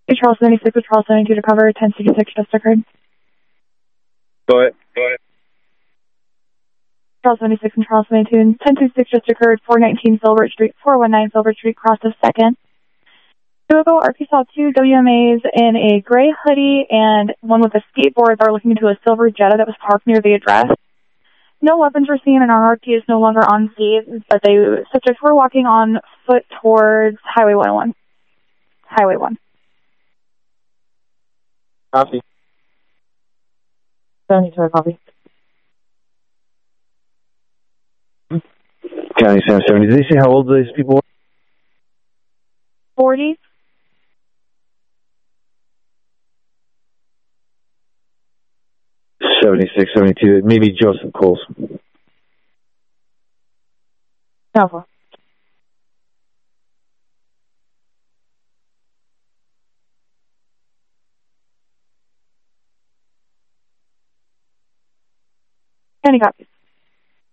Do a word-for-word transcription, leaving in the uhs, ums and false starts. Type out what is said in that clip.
Charles seventy-six with Charles seventy-two to cover, ten sixty-six just occurred. Go ahead. Go ahead. Charles seventy-six and Charles seventy-two, ten sixty-six just occurred, four nineteen Filbert Street, four nineteen Filbert Street, cross the second. Two ago, R P saw two W M As in a gray hoodie and one with a skateboard that were looking into a silver Jetta that was parked near the address. No weapons were seen, and our R P is no longer on scene, but the subjects were walking on foot towards Highway one oh one. Highway one. Copy. seventy-two, copy. County Sam seventy. Did they say how old these people were? forty. seventy-six, seventy-two. Maybe Joseph Coles. No. Any copies?